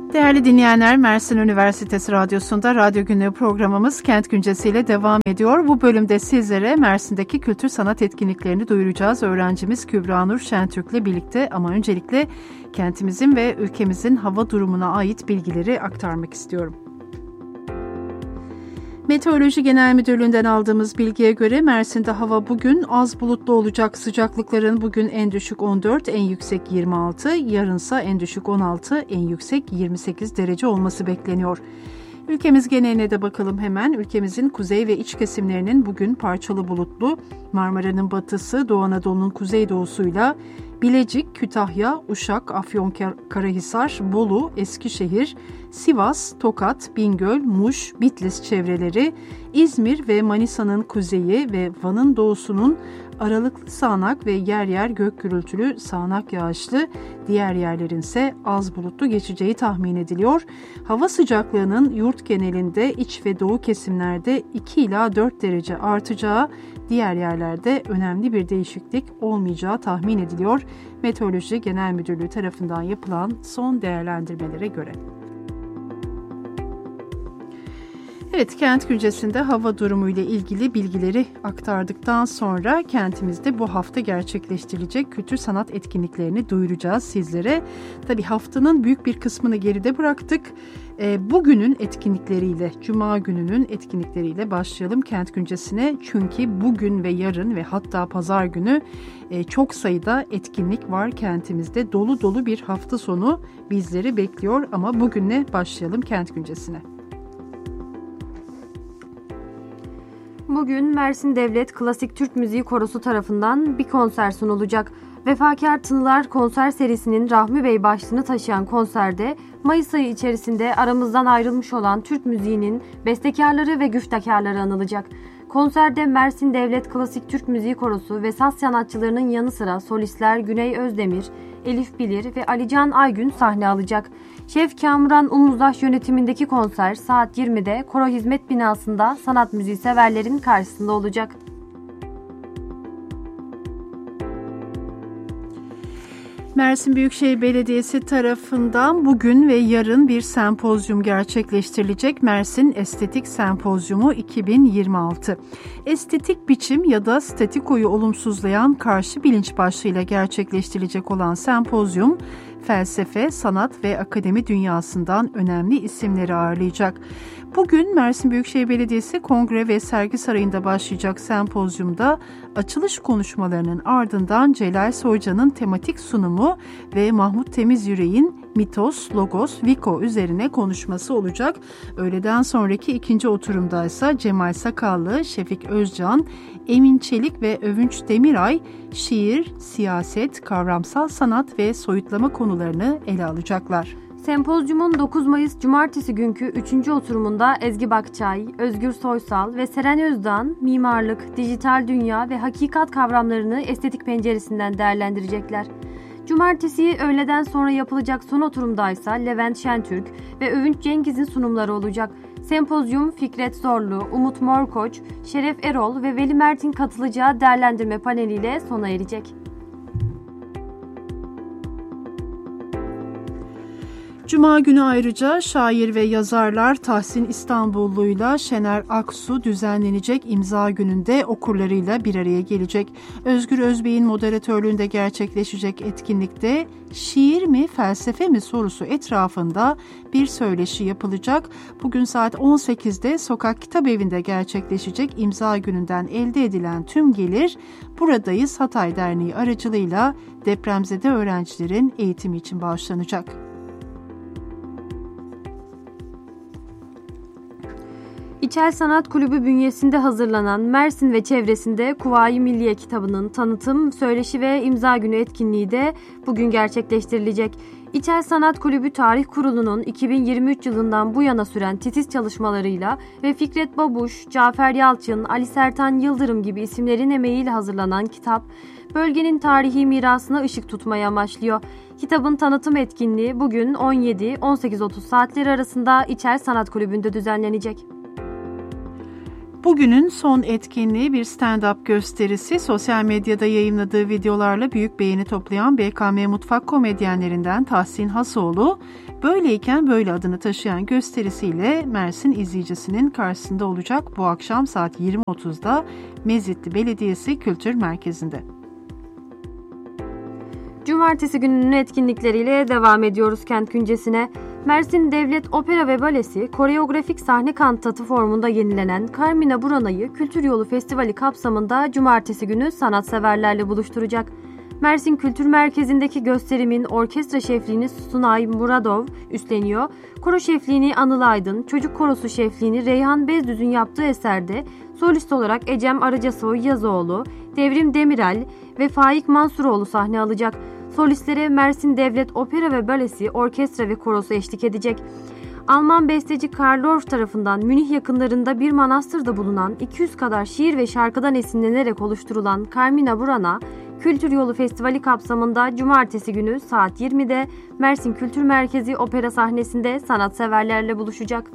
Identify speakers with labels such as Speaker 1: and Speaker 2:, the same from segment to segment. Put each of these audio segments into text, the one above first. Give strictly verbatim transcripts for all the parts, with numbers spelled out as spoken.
Speaker 1: Değerli dinleyenler, Mersin Üniversitesi Radyosu'nda Radyo Günlüğü programımız Kent Güncesi ile devam ediyor. Bu bölümde sizlere Mersin'deki kültür sanat etkinliklerini duyuracağız. Öğrencimiz Kübra Nur Şentürk'le birlikte, ama öncelikle kentimizin ve ülkemizin hava durumuna ait bilgileri aktarmak istiyorum. Meteoroloji Genel Müdürlüğü'nden aldığımız bilgiye göre Mersin'de hava bugün az bulutlu olacak. Sıcaklıkların bugün en düşük on dört, en yüksek yirmi altı, yarınsa en düşük on altı, en yüksek yirmi sekiz derece olması bekleniyor. Ülkemiz geneline de bakalım hemen. Ülkemizin kuzey ve iç kesimlerinin bugün parçalı bulutlu, Marmara'nın batısı, Doğu Anadolu'nun kuzeydoğusuyla Bilecik, Kütahya, Uşak, Afyonkarahisar, Bolu, Eskişehir, Sivas, Tokat, Bingöl, Muş, Bitlis çevreleri, İzmir ve Manisa'nın kuzeyi ve Van'ın doğusunun aralıklı sağanak ve yer yer gök gürültülü sağanak yağışlı, diğer yerlerin ise az bulutlu geçeceği tahmin ediliyor. Hava sıcaklığının yurt genelinde iç ve doğu kesimlerde iki ila dört derece artacağı, diğer yerlerde önemli bir değişiklik olmayacağı tahmin ediliyor. Meteoroloji Genel Müdürlüğü tarafından yapılan son değerlendirmelere göre. Evet, Kent Güncesi'nde hava durumu ile ilgili bilgileri aktardıktan sonra kentimizde bu hafta gerçekleştirilecek kültür sanat etkinliklerini duyuracağız sizlere. Tabii haftanın büyük bir kısmını geride bıraktık. E, bugünün etkinlikleriyle, Cuma gününün etkinlikleriyle başlayalım Kent Güncesi'ne. Çünkü bugün ve yarın ve hatta pazar günü e, çok sayıda etkinlik var kentimizde. Dolu dolu bir hafta sonu bizleri bekliyor, ama bugünle başlayalım Kent Güncesi'ne.
Speaker 2: Bugün Mersin Devlet Klasik Türk Müziği Korosu tarafından bir konser sunulacak. Vefakar Tınılar konser serisinin Rahmi Bey başlığını taşıyan konserde Mayıs ayı içerisinde aramızdan ayrılmış olan Türk müziğinin bestekarları ve güftekarları anılacak. Konserde Mersin Devlet Klasik Türk Müziği Korosu ve saz sanatçılarının yanı sıra solistler Güney Özdemir, Elif Bilir ve Alican Aygün sahne alacak. Şef Kamuran Umuzdaş yönetimindeki konser saat yirmide Koro Hizmet Binası'nda sanat müziği severlerin karşısında olacak.
Speaker 1: Mersin Büyükşehir Belediyesi tarafından bugün ve yarın bir sempozyum gerçekleştirilecek. Mersin Estetik Sempozyumu iki bin yirmi altı. Estetik biçim ya da statikoyu olumsuzlayan karşı bilinç başlığıyla gerçekleştirilecek olan sempozyum, felsefe, sanat ve akademi dünyasından önemli isimleri ağırlayacak. Bugün Mersin Büyükşehir Belediyesi Kongre ve Sergi Sarayı'nda başlayacak sempozyumda açılış konuşmalarının ardından Celal Soycan'ın tematik sunumu ve Mahmut Temizyürek'in Mitos, Logos, Viko üzerine konuşması olacak. Öğleden sonraki ikinci oturumda ise Cemal Sakallı, Şefik Özcan, Emin Çelik ve Övünç Demiray şiir, siyaset, kavramsal sanat ve soyutlama konularını ele alacaklar.
Speaker 2: Sempozyumun dokuz Mayıs Cumartesi günkü üçüncü oturumunda Ezgi Bakçay, Özgür Soysal ve Seren Özdan mimarlık, dijital dünya ve hakikat kavramlarını estetik penceresinden değerlendirecekler. Cumartesi öğleden sonra yapılacak son oturumdaysa Levent Şentürk ve Övünç Cengiz'in sunumları olacak. Sempozyum Fikret Zorlu, Umut Morkoç, Şeref Erol ve Veli Mert'in katılacağı değerlendirme paneliyle sona erecek.
Speaker 1: Cuma günü ayrıca şair ve yazarlar Tahsin İstanbullu'yla Şener Aksu düzenlenecek imza gününde okurlarıyla bir araya gelecek. Özgür Özbey'in moderatörlüğünde gerçekleşecek etkinlikte şiir mi felsefe mi sorusu etrafında bir söyleşi yapılacak. Bugün saat on sekizde Sokak Kitabevi'nde gerçekleşecek imza gününden elde edilen tüm gelir Buradayız Hatay Derneği aracılığıyla depremzede öğrencilerin eğitimi için bağışlanacak.
Speaker 2: İçel Sanat Kulübü bünyesinde hazırlanan Mersin ve çevresinde Kuvayi Milliye kitabının tanıtım, söyleşi ve imza günü etkinliği de bugün gerçekleştirilecek. İçel Sanat Kulübü Tarih Kurulu'nun iki bin yirmi üç yılından bu yana süren titiz çalışmalarıyla ve Fikret Babuş, Cafer Yalçın, Ali Sertan Yıldırım gibi isimlerin emeğiyle hazırlanan kitap, bölgenin tarihi mirasına ışık tutmayı amaçlıyor. Kitabın tanıtım etkinliği bugün on yedi on sekiz otuz saatleri arasında İçel Sanat Kulübü'nde düzenlenecek.
Speaker 1: Bugünün son etkinliği bir stand-up gösterisi. Sosyal medyada yayınladığı videolarla büyük beğeni toplayan B K M Mutfak komedyenlerinden Tahsin Hasoğlu, Böyleyken Böyle adını taşıyan gösterisiyle Mersin izleyicisinin karşısında olacak bu akşam saat yirmi otuzda Mezitli Belediyesi Kültür Merkezi'nde.
Speaker 2: Cumartesi gününün etkinlikleriyle devam ediyoruz kent güncesine. Mersin Devlet Opera ve Balesi, koreografik sahne kantatı formunda yenilenen Carmina Burana'yı Kültür Yolu Festivali kapsamında cumartesi günü sanatseverlerle buluşturacak. Mersin Kültür Merkezi'ndeki gösterimin orkestra şefliğini Sunay Muradov üstleniyor. Koro şefliğini Anıl Aydın, çocuk korosu şefliğini Reyhan Bezdüz'ün yaptığı eserde solist olarak Ecem Arıcasoy Yazıoğlu, Devrim Demirel ve Faik Mansuroğlu sahne alacak. Solistlere Mersin Devlet Opera ve Balesi, orkestra ve korosu eşlik edecek. Alman besteci Karl Orff tarafından Münih yakınlarında bir manastırda bulunan iki yüz kadar şiir ve şarkıdan esinlenerek oluşturulan Carmina Burana, Kültür Yolu Festivali kapsamında cumartesi günü saat yirmide Mersin Kültür Merkezi Opera sahnesinde sanatseverlerle buluşacak.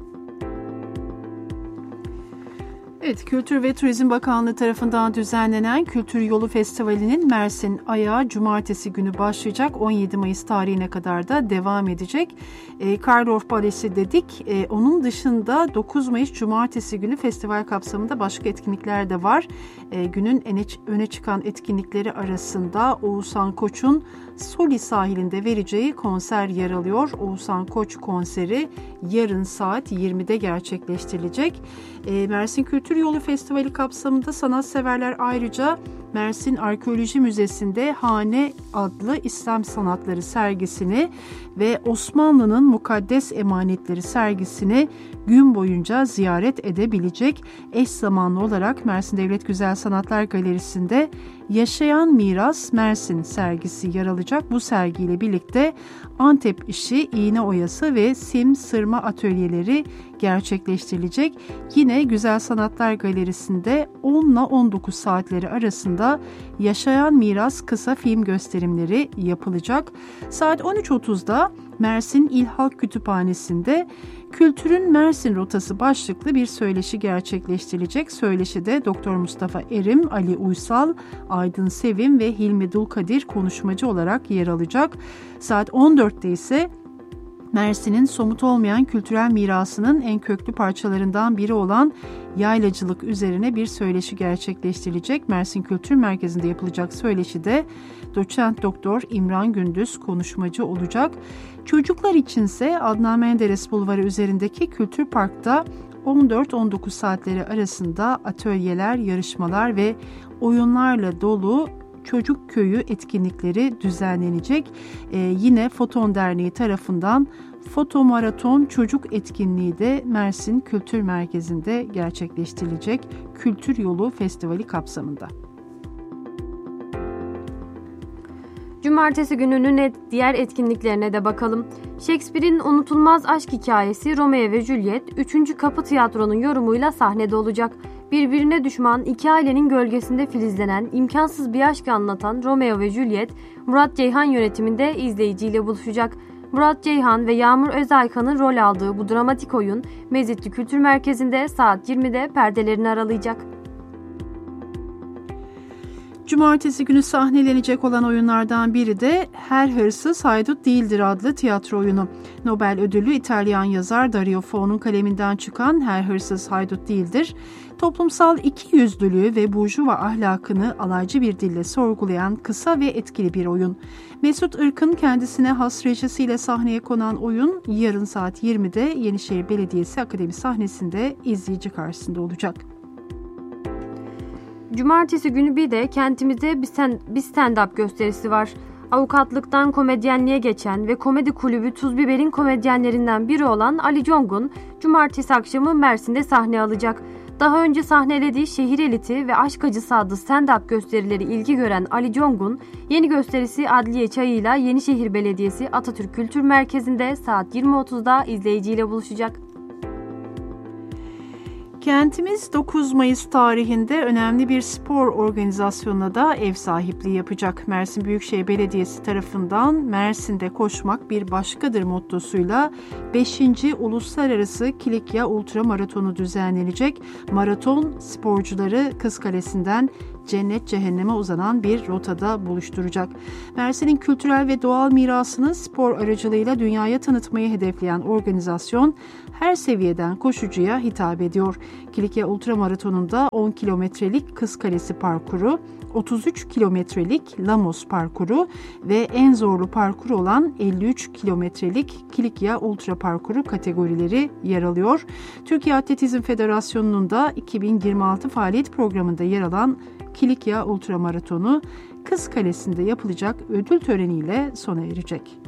Speaker 1: Evet, Kültür ve Turizm Bakanlığı tarafından düzenlenen Kültür Yolu Festivali'nin Mersin ayağı cumartesi günü başlayacak. on yedi Mayıs tarihine kadar da devam edecek. E, Karl Orff Balesi dedik. E, onun dışında dokuz Mayıs cumartesi günü festival kapsamında başka etkinlikler de var. E, günün öne, öne çıkan etkinlikleri arasında Oğuzhan Koç'un Soli sahilinde vereceği konser yer alıyor. Oğuzhan Koç konseri yarın saat yirmide gerçekleştirilecek. E, Mersin Kültür Yolu Festivali kapsamında sanatseverler ayrıca Mersin Arkeoloji Müzesi'nde Hane adlı İslam sanatları sergisini ve Osmanlı'nın mukaddes emanetleri sergisini gün boyunca ziyaret edebilecek. Eş zamanlı olarak Mersin Devlet Güzel Sanatlar Galerisi'nde Yaşayan Miras Mersin sergisi yer alacak. Bu sergiyle birlikte Antep işi, iğne oyası ve sim sırma atölyeleri gerçekleştirilecek. Yine Güzel Sanatlar Galerisi'nde on ile on dokuz saatleri arasında Yaşayan Miras kısa film gösterimleri yapılacak. Saat on üç otuzda Mersin İl Halk Kütüphanesi'nde Kültürün Mersin Rotası başlıklı bir söyleşi gerçekleştirilecek. Söyleşide Doktor Mustafa Erim, Ali Uysal, Aydın Sevim ve Hilmi Dulkadir konuşmacı olarak yer alacak. Saat on dörtte ise Mersin'in somut olmayan kültürel mirasının en köklü parçalarından biri olan yaylacılık üzerine bir söyleşi gerçekleştirilecek. Mersin Kültür Merkezi'nde yapılacak söyleşide Doçent Doktor İmran Gündüz konuşmacı olacak. Çocuklar içinse Adnan Menderes Bulvarı üzerindeki Kültür Park'ta on dört on dokuz saatleri arasında atölyeler, yarışmalar ve oyunlarla dolu Çocuk Köyü etkinlikleri düzenlenecek. Ee, yine Foton Derneği tarafından Foto Maraton Çocuk etkinliği de Mersin Kültür Merkezi'nde gerçekleştirilecek Kültür Yolu Festivali kapsamında.
Speaker 2: Cumartesi gününün et, diğer etkinliklerine de bakalım. Shakespeare'in unutulmaz aşk hikayesi Romeo ve Juliet üçüncü Kapı Tiyatro'nun yorumuyla sahnede olacak. Birbirine düşman iki ailenin gölgesinde filizlenen imkansız bir aşkı anlatan Romeo ve Juliet, Murat Ceyhan yönetiminde izleyiciyle buluşacak. Murat Ceyhan ve Yağmur Özaykan'ın rol aldığı bu dramatik oyun Mezitli Kültür Merkezi'nde saat yirmide perdelerini aralayacak.
Speaker 1: Cumartesi günü sahnelenecek olan oyunlardan biri de Her Hırsız Haydut Değildir adlı tiyatro oyunu. Nobel ödüllü İtalyan yazar Dario Fo'nun kaleminden çıkan Her Hırsız Haydut Değildir, toplumsal ikiyüzlülüğü ve burjuva ahlakını alaycı bir dille sorgulayan kısa ve etkili bir oyun. Mesut Irk'ın kendisine has rejisiyle sahneye konan oyun yarın saat yirmide Yenişehir Belediyesi Akademi sahnesinde izleyici karşısında olacak.
Speaker 2: Cumartesi günü bir de kentimizde bir stand-up gösterisi var. Avukatlıktan komedyenliğe geçen ve komedi kulübü Tuz Biber'in komedyenlerinden biri olan Ali Congun, cumartesi akşamı Mersin'de sahne alacak. Daha önce sahnelediği Şehir Eliti ve Aşk Acısı adlı stand-up gösterileri ilgi gören Ali Congun, yeni gösterisi Adliye Çayı'yla Yenişehir Belediyesi Atatürk Kültür Merkezi'nde saat yirmi otuzda izleyiciyle buluşacak.
Speaker 1: Kentimiz dokuz Mayıs tarihinde önemli bir spor organizasyonuna da ev sahipliği yapacak. Mersin Büyükşehir Belediyesi tarafından Mersin'de koşmak bir başkadır mottosuyla beşinci Uluslararası Kilikya Ultra Maratonu düzenlenecek. Maraton sporcuları Kız Kalesi'nden cennet cehenneme uzanan bir rotada buluşturacak. Mersin'in kültürel ve doğal mirasını spor aracılığıyla dünyaya tanıtmayı hedefleyen organizasyon her seviyeden koşucuya hitap ediyor. Kilikya Ultramaratonu'nda on kilometrelik Kız Kalesi parkuru, otuz üç kilometrelik Lamos parkuru ve en zorlu parkur olan elli üç kilometrelik Kilikya Ultra parkuru kategorileri yer alıyor. Türkiye Atletizm Federasyonu'nun da iki bin yirmi altı faaliyet programında yer alan Kilikya Ultramaratonu Kız Kalesi'nde yapılacak ödül töreniyle sona erecek.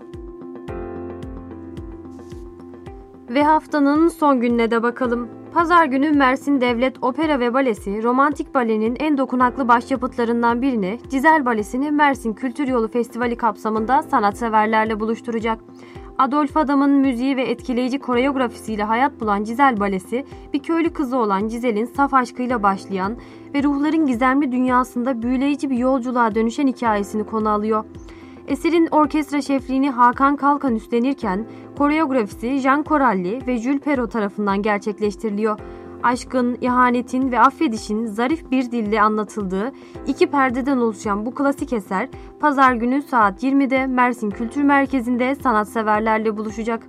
Speaker 2: Ve haftanın son gününe de bakalım. Pazar günü Mersin Devlet Opera ve Balesi, romantik balenin en dokunaklı başyapıtlarından birini, Cizel Balesi'ni Mersin Kültür Yolu Festivali kapsamında sanatseverlerle buluşturacak. Adolf Adam'ın müziği ve etkileyici koreografisiyle hayat bulan Cizel Balesi, bir köylü kızı olan Cizel'in saf aşkıyla başlayan ve ruhların gizemli dünyasında büyüleyici bir yolculuğa dönüşen hikayesini konu alıyor. Eserin orkestra şefliğini Hakan Kalkan üstlenirken, koreografisi Jean Coralli ve Jules Perrault tarafından gerçekleştiriliyor. Aşkın, ihanetin ve affedişin zarif bir dille anlatıldığı iki perdeden oluşan bu klasik eser, Pazar günü saat yirmide Mersin Kültür Merkezi'nde sanatseverlerle buluşacak.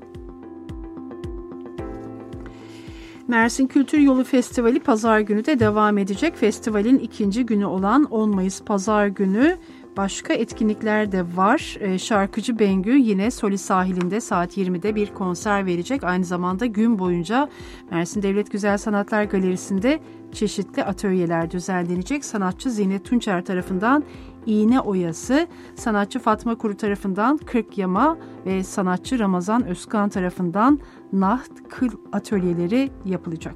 Speaker 1: Mersin Kültür Yolu Festivali Pazar günü de devam edecek. Festivalin ikinci günü olan on Mayıs Pazar günü başka etkinlikler de var. Şarkıcı Bengü yine Soli sahilinde saat yirmide bir konser verecek. Aynı zamanda gün boyunca Mersin Devlet Güzel Sanatlar Galerisi'nde çeşitli atölyeler düzenlenecek. Sanatçı Zinet Tunçer tarafından İğne Oyası, sanatçı Fatma Kuru tarafından Kırk Yama ve sanatçı Ramazan Özkan tarafından Naht Kıl atölyeleri yapılacak.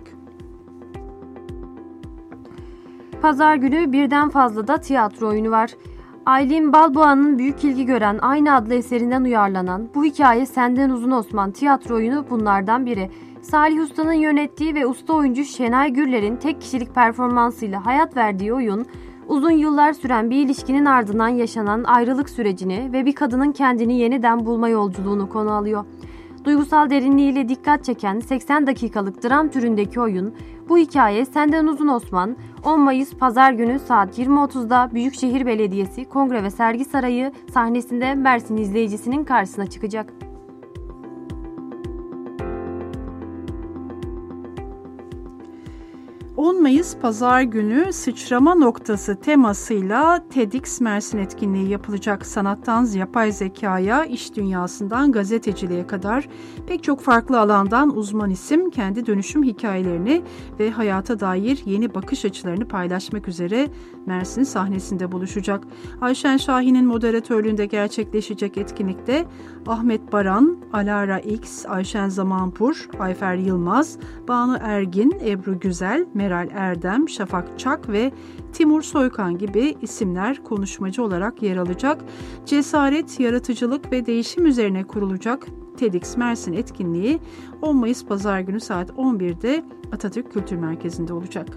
Speaker 2: Pazar günü birden fazla da tiyatro oyunu var. Aylin Balboğa'nın büyük ilgi gören aynı adlı eserinden uyarlanan Bu Hikaye Senden Uzun Osman tiyatro oyunu bunlardan biri. Salih Usta'nın yönettiği ve usta oyuncu Şenay Gürler'in tek kişilik performansıyla hayat verdiği oyun, uzun yıllar süren bir ilişkinin ardından yaşanan ayrılık sürecini ve bir kadının kendini yeniden bulma yolculuğunu konu alıyor. Duygusal derinliğiyle dikkat çeken seksen dakikalık dram türündeki oyun, Bu Hikaye Senden Uzun Osman, on Mayıs Pazar günü saat yirmi otuzda Büyükşehir Belediyesi Kongre ve Sergi Sarayı sahnesinde Mersin izleyicisinin karşısına çıkacak.
Speaker 1: on Mayıs Pazar günü sıçrama noktası temasıyla TEDx Mersin etkinliği yapılacak. Sanattan yapay zekaya, iş dünyasından gazeteciliğe kadar pek çok farklı alandan uzman isim kendi dönüşüm hikayelerini ve hayata dair yeni bakış açılarını paylaşmak üzere Mersin sahnesinde buluşacak. Ayşen Şahin'in moderatörlüğünde gerçekleşecek etkinlikte Ahmet Baran, Alara X, Ayşen Zamanpur, Ayfer Yılmaz, Banu Ergin, Ebru Güzel, Meral Erdem, Şafak Çak ve Timur Soykan gibi isimler konuşmacı olarak yer alacak. Cesaret, yaratıcılık ve değişim üzerine kurulacak TEDx Mersin etkinliği on Mayıs Pazar günü saat on birde Atatürk Kültür Merkezi'nde olacak.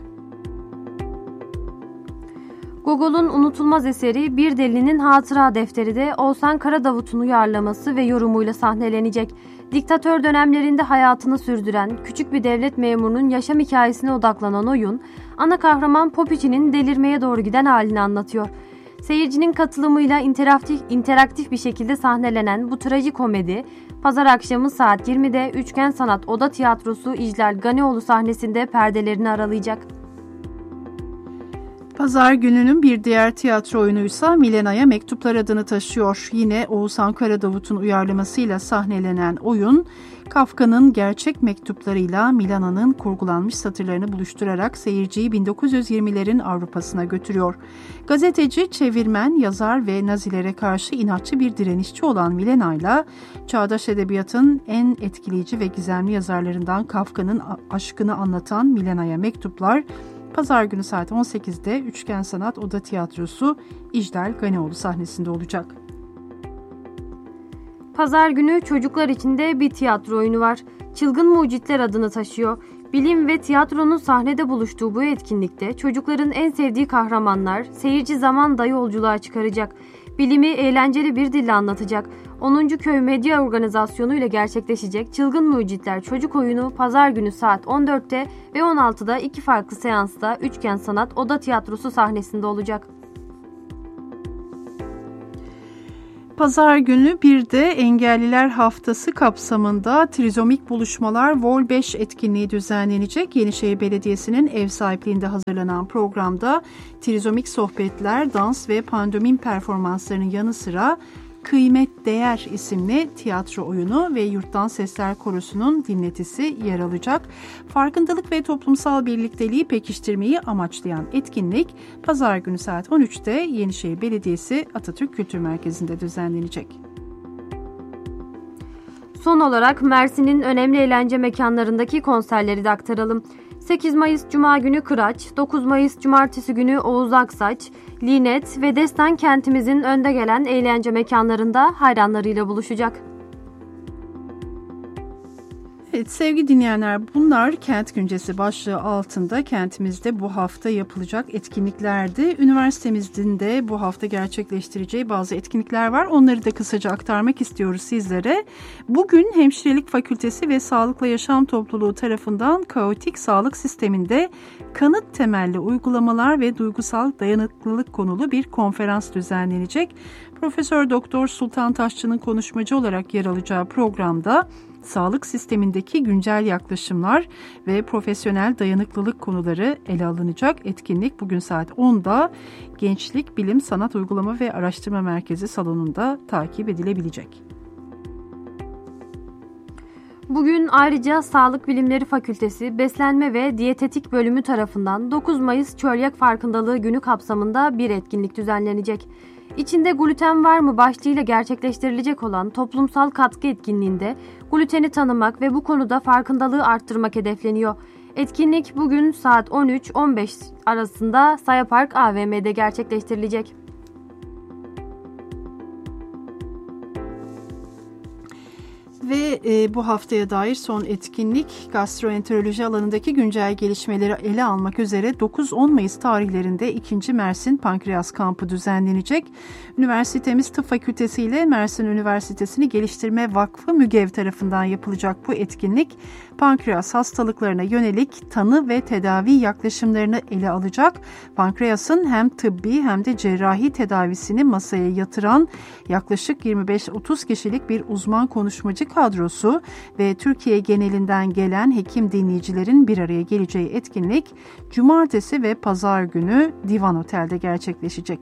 Speaker 2: Gogol'un unutulmaz eseri Bir Delinin Hatıra Defteri de Oğuzhan Karadavut'un uyarlaması ve yorumuyla sahnelenecek. Diktatör dönemlerinde hayatını sürdüren küçük bir devlet memurunun yaşam hikayesine odaklanan oyun, ana kahraman Popiçi'nin delirmeye doğru giden halini anlatıyor. Seyircinin katılımıyla interaktif, interaktif bir şekilde sahnelenen bu trajikomedi, Pazar akşamı saat yirmide Üçgen Sanat Oda Tiyatrosu İclal Ganioğlu sahnesinde perdelerini aralayacak.
Speaker 1: Pazar gününün bir diğer tiyatro oyunuysa Milena'ya Mektuplar adını taşıyor. Yine Oğuzhan Karadavut'un uyarlamasıyla sahnelenen oyun, Kafka'nın gerçek mektuplarıyla Milena'nın kurgulanmış satırlarını buluşturarak seyirciyi bin dokuz yüz yirmilerin Avrupa'sına götürüyor. Gazeteci, çevirmen, yazar ve Nazilere karşı inatçı bir direnişçi olan Milena'yla çağdaş edebiyatın en etkileyici ve gizemli yazarlarından Kafka'nın aşkını anlatan Milena'ya Mektuplar, Pazar günü saat on sekizde Üçgen Sanat Oda Tiyatrosu İclal Ganioğlu sahnesinde olacak.
Speaker 2: Pazar günü çocuklar için de bir tiyatro oyunu var. Çılgın Mucitler adını taşıyor. Bilim ve tiyatronun sahnede buluştuğu bu etkinlikte çocukların en sevdiği kahramanlar seyirci zamanda yolculuğa çıkaracak. Bilimi eğlenceli bir dille anlatacak. onuncu Köy Medya Organizasyonu ile gerçekleşecek Çılgın Mucitler Çocuk Oyunu pazar günü saat on dörtte ve on altıda iki farklı seansta Üçgen Sanat Oda Tiyatrosu sahnesinde olacak.
Speaker 1: Pazar günü bir de Engelliler Haftası kapsamında Trizomik Buluşmalar Vol beş etkinliği düzenlenecek. Yenişehir Belediyesi'nin ev sahipliğinde hazırlanan programda trizomik sohbetler, dans ve pandomim performanslarının yanı sıra Kıymet Değer isimli tiyatro oyunu ve Yurttan Sesler Korosu'nun dinletisi yer alacak. Farkındalık ve toplumsal birlikteliği pekiştirmeyi amaçlayan etkinlik pazar günü saat on üçte Yenişehir Belediyesi Atatürk Kültür Merkezi'nde düzenlenecek.
Speaker 2: Son olarak Mersin'in önemli eğlence mekanlarındaki konserleri de aktaralım. sekiz Mayıs Cuma günü Kıraç, dokuz Mayıs Cumartesi günü Oğuz Aksaç, Linet ve Destan kentimizin önde gelen eğlence mekanlarında hayranlarıyla buluşacak.
Speaker 1: Evet sevgili dinleyenler, bunlar Kent Güncesi başlığı altında kentimizde bu hafta yapılacak etkinliklerdi. Üniversitemizin de bu hafta gerçekleştireceği bazı etkinlikler var. Onları da kısaca aktarmak istiyoruz sizlere. Bugün Hemşirelik Fakültesi ve Sağlıklı Yaşam Topluluğu tarafından kaotik sağlık sisteminde kanıt temelli uygulamalar ve duygusal dayanıklılık konulu bir konferans düzenlenecek. Profesör Doktor Sultan Taşçı'nın konuşmacı olarak yer alacağı programda sağlık sistemindeki güncel yaklaşımlar ve profesyonel dayanıklılık konuları ele alınacak. Etkinlik bugün saat onda Gençlik Bilim Sanat Uygulama ve Araştırma Merkezi salonunda takip edilebilecek.
Speaker 2: Bugün ayrıca Sağlık Bilimleri Fakültesi Beslenme ve Diyetetik Bölümü tarafından dokuz Mayıs Çölyak Farkındalığı Günü kapsamında bir etkinlik düzenlenecek. İçinde gluten var mı başlığıyla gerçekleştirilecek olan toplumsal katkı etkinliğinde gluteni tanımak ve bu konuda farkındalığı arttırmak hedefleniyor. Etkinlik bugün saat on üç on beş arasında Saya Park A V M'de gerçekleştirilecek.
Speaker 1: Ve e, bu haftaya dair son etkinlik gastroenteroloji alanındaki güncel gelişmeleri ele almak üzere dokuz on Mayıs tarihlerinde ikinci Mersin Pankreas Kampı düzenlenecek. Üniversitemiz Tıp Fakültesi ile Mersin Üniversitesi'ni Geliştirme Vakfı MÜGEV tarafından yapılacak bu etkinlik pankreas hastalıklarına yönelik tanı ve tedavi yaklaşımlarını ele alacak. Pankreasın hem tıbbi hem de cerrahi tedavisini masaya yatıran yaklaşık yirmi beş otuz kişilik bir uzman konuşmacı kadrosu ve Türkiye genelinden gelen hekim dinleyicilerin bir araya geleceği etkinlik Cumartesi ve Pazar günü Divan Otel'de gerçekleşecek.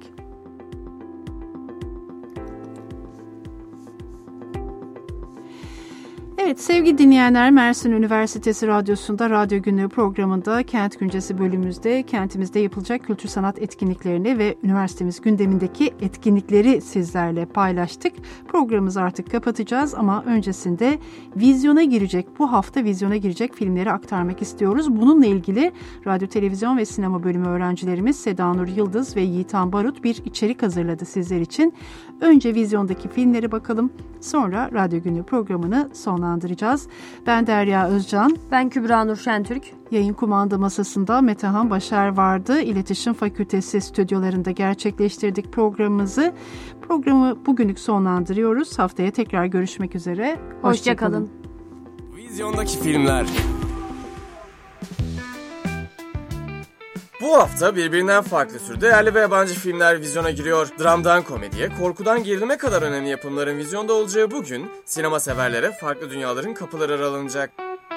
Speaker 1: Evet sevgili dinleyenler, Mersin Üniversitesi Radyosu'nda Radyo Günlüğü programında Kent Güncesi bölümümüzde kentimizde yapılacak kültür sanat etkinliklerini ve üniversitemiz gündemindeki etkinlikleri sizlerle paylaştık. Programımızı artık kapatacağız ama öncesinde vizyona girecek, bu hafta vizyona girecek filmleri aktarmak istiyoruz. Bununla ilgili Radyo, Televizyon ve Sinema bölümü öğrencilerimiz Seda Nur Yıldız ve Yiğitan Barut bir içerik hazırladı sizler için. Önce vizyondaki filmlere bakalım, sonra Radyo Günlüğü programını sonlandıracağız. Ben Derya Özcan.
Speaker 2: Ben Kübra Nur Şentürk.
Speaker 1: Yayın kumanda masasında Metehan Başar vardı. İletişim Fakültesi stüdyolarında gerçekleştirdik programımızı. Programı bugünlük sonlandırıyoruz. Haftaya tekrar görüşmek üzere.
Speaker 2: Hoşça kalın.
Speaker 3: Vizyondaki filmler. Bu hafta birbirinden farklı türde yerli ve yabancı filmler vizyona giriyor. Dramdan komediye, korkudan gerilime kadar önemli yapımların vizyonda olacağı bugün sinema severlere farklı dünyaların kapıları aralanacak.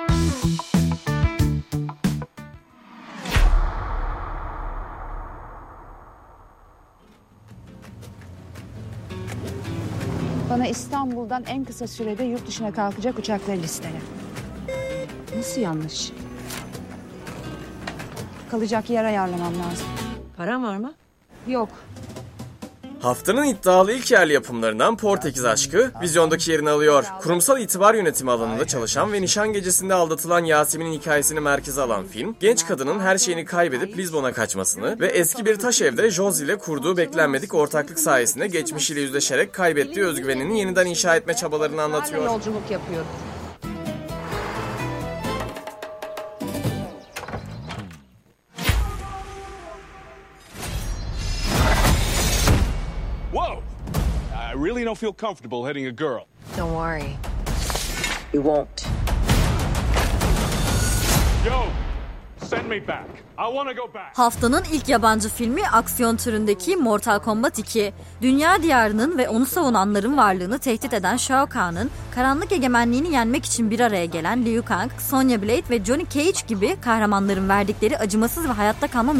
Speaker 4: Bana İstanbul'dan en kısa sürede yurt dışına kalkacak uçakları listele. Nasıl yanlış? Kalacak yer ayarlamam lazım.
Speaker 5: Paran var mı?
Speaker 4: Yok.
Speaker 3: Haftanın iddialı ilk yerli yapımlarından Portekiz Aşkı vizyondaki yerini alıyor. Kurumsal itibar yönetimi alanında çalışan ve nişan gecesinde aldatılan Yasemin'in hikayesini merkeze alan film, genç kadının her şeyini kaybedip Lizbon'a kaçmasını ve eski bir taş evde Josie ile kurduğu beklenmedik ortaklık sayesinde geçmişiyle yüzleşerek kaybettiği özgüvenini yeniden inşa etme çabalarını anlatıyor.
Speaker 4: Ben yolculuk yapıyorum.
Speaker 5: feel comfortable hitting a girl.
Speaker 6: Don't worry. You won't.
Speaker 5: Yo, send me back. I wanna go back.
Speaker 7: Haftanın ilk yabancı filmi aksiyon türündeki Mortal Kombat iki. Dünya diyarının ve onu savunanların varlığını tehdit eden Shao Kahn'ın karanlık egemenliğini yenmek için bir araya gelen Liu Kang, Sonya Blade ve Johnny Cage gibi kahramanların verdikleri acımasız ve hayatta kalma